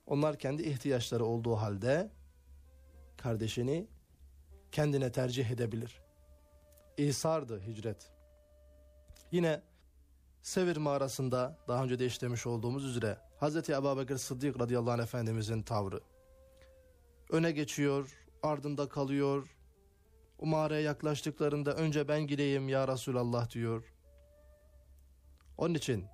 Onlar kendi ihtiyaçları olduğu halde kardeşini kendine tercih edebilir. İsardı hicret. Yine Sevir mağarasında daha önce de işlemiş olduğumuz üzere Hazreti Ebubekir Sıddık radıyallahu anh Efendimizin tavrı. Öne geçiyor, ardında kalıyor. O mağaraya yaklaştıklarında önce ben gideyim ya Resulallah diyor. Onun için